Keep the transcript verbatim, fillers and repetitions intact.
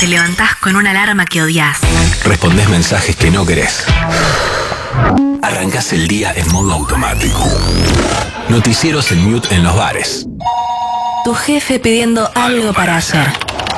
Te levantás con una alarma que odias. Respondés mensajes que no querés. Arrancás el día en modo automático. Noticieros en mute en los bares. Tu jefe pidiendo algo para ayer.